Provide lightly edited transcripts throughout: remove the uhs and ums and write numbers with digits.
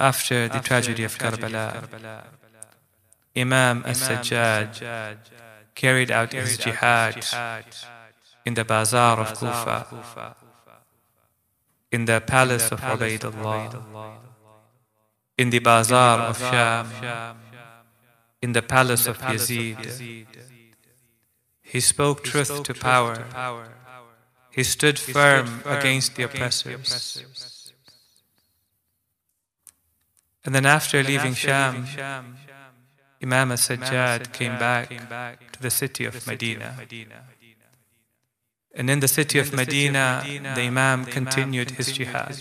After the tragedy of Karbala, Imam As-Sajjad carried out his jihad in the bazaar of Kufa, in the palace of Ubaydullah, in the bazaar of Sham, in the palace of Yazid. He spoke truth to power. He stood firm against the oppressors. And then after leaving Sham, Imam As-Sajjad came back to the city of Medina. And in the city of Medina, the Imam continued his jihad.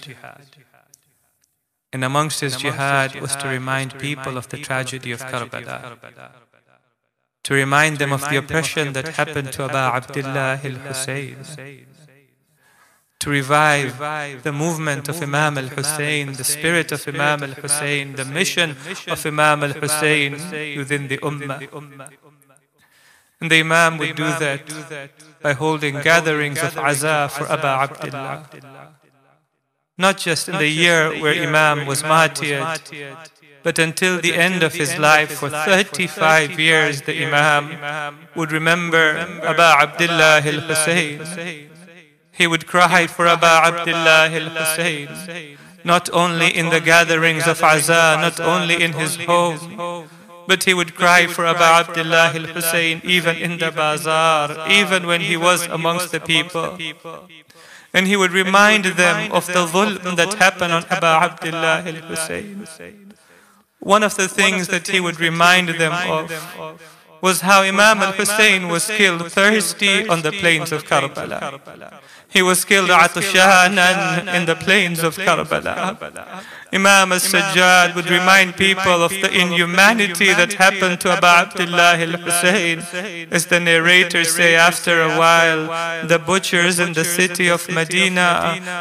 And amongst his jihad was to remind people of the tragedy of Karbala, to remind them of the oppression that happened to Aba Abdullah al-Hussein, to revive the movement of Imam al-Hussein, the spirit of Imam al-Hussein, the mission of Imam al-Hussein within the Ummah. And the Imam would do that by holding gatherings of Azaa for Aba Abdullah. Not just in the year where Imam was martyred, but until the end of his life, for 35 years, the Imam would remember Aba Abdullah al-Hussein. He would cry for Aba Abdullah al-Hussein, not only in the gatherings of Azaa, not only in his home, but he would cry for Aba Abdullah al-Hussein even in the bazaar, even when he was amongst the people. And he would remind them of the dhulm that happened on Aba Abdullah al-Hussein. One of the things that he would remind them of was how Imam al-Hussein was killed thirsty on the plains of Karbala. He was killed atashanan in the plains of Karbala. Imam As-Sajjad would remind people of the inhumanity that happened to Aba Abdullah al-Hussein. As the narrators say, after a while, the butchers in the city of Medina